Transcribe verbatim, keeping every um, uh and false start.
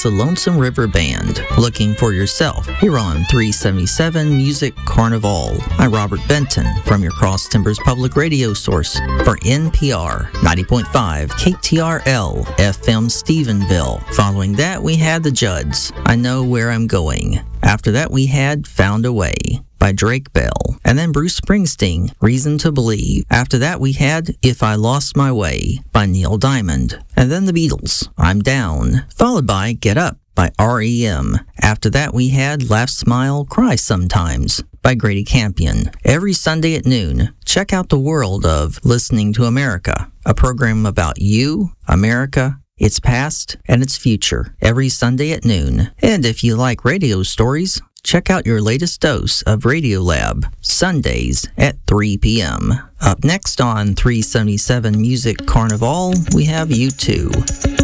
the Lonesome River Band, Looking for Yourself, here on three seventy-seven Music Carnival. I'm Robert Benton from your Cross Timbers Public Radio source for N P R ninety point five K T R L F M Stephenville. Following that, we had The Judds, I Know Where I'm Going. After that, we had Found a Way by Drake Bell, and then Bruce Springsteen, Reason to Believe. After that, we had If I Lost My Way by Neil Diamond, and then The Beatles, I'm Down, followed by Get Up by R E M. After that, we had Laugh, Smile, Cry Sometimes by Grady Campion. Every Sunday at noon, check out the world of Listening to America, a program about you, America, its past, and its future, every Sunday at noon. And if you like radio stories, check out your latest dose of Radiolab, Sundays at three p.m. Up next on three seventy-seven Music Carnival, we have U two.